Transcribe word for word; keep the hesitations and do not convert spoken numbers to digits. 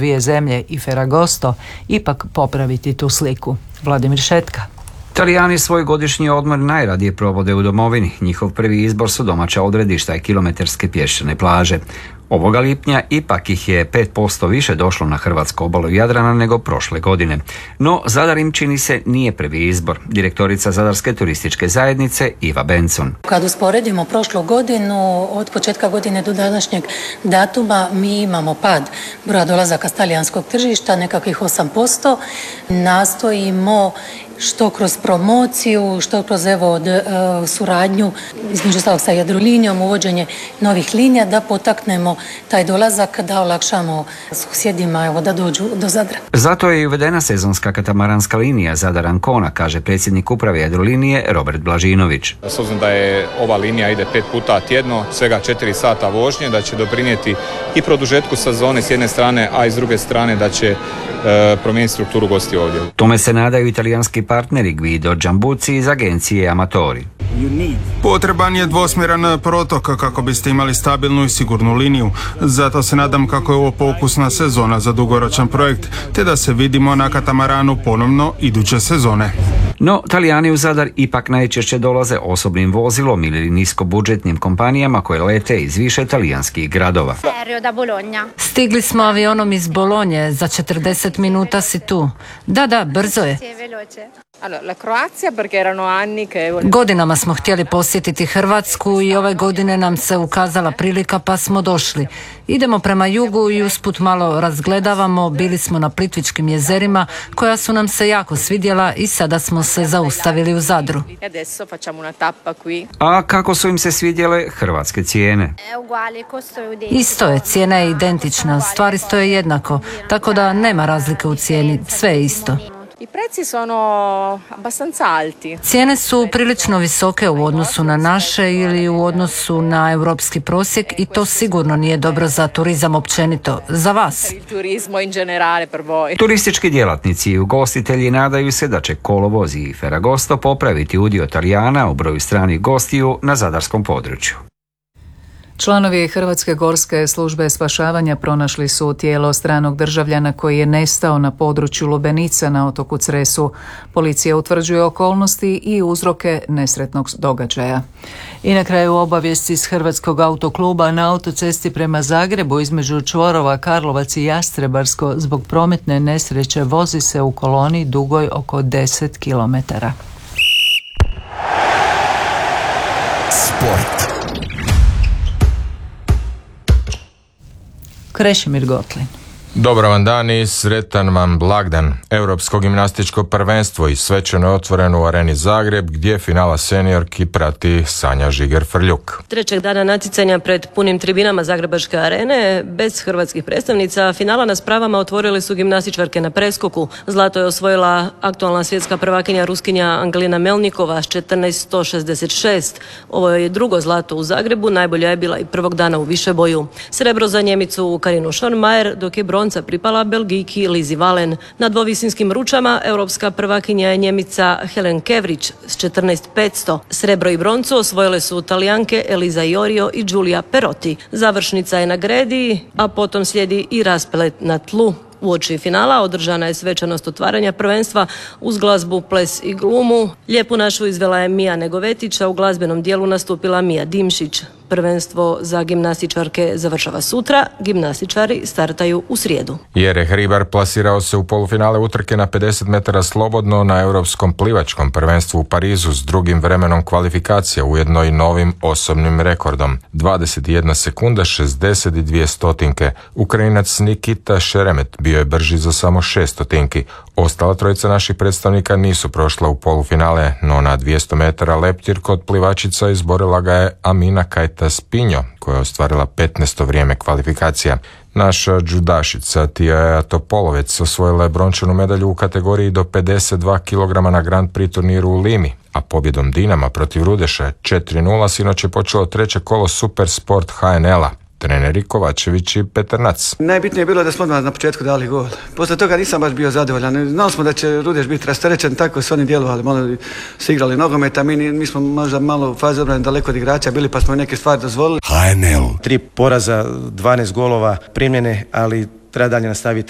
dvije zemlje i Ferragosto ipak popraviti tu sliku. Vladimir Šetka. Talijani svoj godišnji odmor najradije provode u domovini. Njihov prvi izbor su domaća odredišta i kilometarske pješčane plaže. Ovoga lipnja ipak ih je pet posto više došlo na hrvatsku obalu Jadrana nego prošle godine. No, Zadar im čini se nije prvi izbor. Direktorica Zadarske turističke zajednice Iva Benson. Kad usporedimo prošlu godinu, od početka godine do današnjeg datuma mi imamo pad broja dolazaka s talijanskog tržišta, nekakvih osam posto. Nastojimo što kroz promociju, što kroz evo od, e, suradnju između ostalog sa Jadrolinijom, uvođenje novih linija da potaknemo taj dolazak, da olakšamo susjedima evo, da dođu do Zadra. Zato je i uvedena sezonska katamaranska linija Zadar Ancona, kaže predsjednik uprave Jadrolinije Robert Blažinović. S obzirom da je ova linija ide pet puta tjedno, svega četiri sata vožnje, da će doprinijeti i produžetku sezone s jedne strane, a i s druge strane da će e, promijeniti strukturu gosti ovdje. Tome se nadaju italijanski partneri Guido Giambucci iz agencije Amatori. Potreban je dvosmjeran protok kako biste imali stabilnu i sigurnu liniju. Zato se nadam kako je ovo pokusna sezona za dugoročan projekt, te da se vidimo na katamaranu ponovno iduće sezone. No, Talijani u Zadar ipak najčešće dolaze osobnim vozilom ili niskobudžetnim kompanijama koje lete iz više talijanskih gradova. Stigli smo avionom iz Bolonje, za četrdeset minuta si tu. Da, da, brzo je. Godinama smo htjeli posjetiti Hrvatsku i ove godine nam se ukazala prilika pa smo došli. Idemo prema jugu i usput malo razgledavamo, bili smo na Plitvičkim jezerima koja su nam se jako svidjela i sada smo se zaustavili u Zadru. A kako su im se svidjele hrvatske cijene? Isto je, cijena je identična, stvari stoje jednako, tako da nema razlike u cijeni, sve je isto. I prezzi sono abbastanza alti. Cijene su prilično visoke u odnosu na naše ili u odnosu na europski prosjek i to sigurno nije dobro za turizam općenito, za vas. Turismo in generale per voi. Turistički djelatnici i ugostitelji nadaju se da će kolovoz i Ferragosto popraviti udio Talijana u broju stranih gostiju na zadarskom području. Članovi Hrvatske gorske službe spašavanja pronašli su tijelo stranog državljana koji je nestao na području Lubenica na otoku Cresu. Policija utvrđuje okolnosti i uzroke nesretnog događaja. I na kraju obavijest iz Hrvatskog autokluba na autocesti prema Zagrebu između čvorova Karlovac i Jastrebarsko zbog prometne nesreće vozi se u koloni dugoj oko deset kilometara. Sport. Krešimir Gotlin. Dobar vam dan i sretan vam blagdan. Europsko gimnastičko prvenstvo i svečano je otvoreno u Areni Zagreb gdje finala seniorki prati Sanja Žiger-Frljuk. Trećeg dana natjecanja pred punim tribinama Zagrebačke arene, bez hrvatskih predstavnica, finala na spravama otvorile su gimnastičarke na preskoku. Zlato je osvojila aktualna svjetska prvakinja Ruskinja Angelina Melnikova s četrnaest sto šezdeset šest. Ovo je drugo zlato u Zagrebu, najbolja je bila i prvog dana u višeboju. Srebro za Njemicu Karinu Schonmajer, dok je bronza pripala Belgijki Lizi Valen. Na dvovisinskim ručama europska prvakinja je Njemica Helen Kevrić s četrnaest petsto. Srebro i broncu osvojile su Talijanke Eliza Iorio i Giulia Perotti. Završnica je na gredi, a potom slijedi i rasplet na tlu. Uoči finala održana je svečanost otvaranja prvenstva uz glazbu, ples i glumu. Lijepu našu izvela je Mija Negovetić, a u glazbenom dijelu nastupila Mija Dimšić. Prvenstvo za gimnastičarke završava sutra, gimnastičari startaju u srijedu. Jere Hribar plasirao se u polufinale utrke na pedeset metara slobodno na Europskom plivačkom prvenstvu u Parizu s drugim vremenom kvalifikacija, ujedno i novim osobnim rekordom. dvadeset jedna sekunda šezdeset dvije stotinke. Ukrajinac Nikita Šeremet bio je brži za samo šest stotinki. Ostala trojica naših predstavnika nisu prošla u polufinale, no na dvjesto metara leptir kod plivačica izborila ga je Amina Kajta Spinjo, koja je ostvarila petnaesto vrijeme kvalifikacija. Naša džudašica Tija Topolovec osvojila je brončanu medalju u kategoriji do pedeset dva kilograma na Grand Prix turniru u Limi, a pobjedom Dinama protiv Rudeša četiri nula sinoć je počelo treće kolo Super Sport H N L-a. Treneri Kovačević i Petrnac. Najbitnije je bilo da smo odmah na početku dali gol. Posle toga nisam baš bio zadovoljan. Znali smo da će Rudeš biti rasterećen, tako su oni djelovali. Malo su igrali nogomet, a mi, mi smo možda malo u fazi obrane daleko od igrača bili, pa smo neke stvari dozvolili. H N L. Tri poraza, dvanaest golova primljene, ali treba dalje nastaviti